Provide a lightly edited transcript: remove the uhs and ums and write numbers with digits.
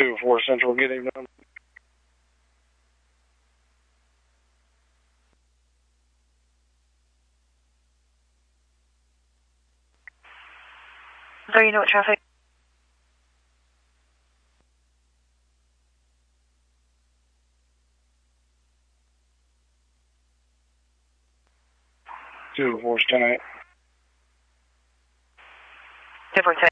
204 Central, good evening. Sorry, you know what traffic? 204 10-8. 242.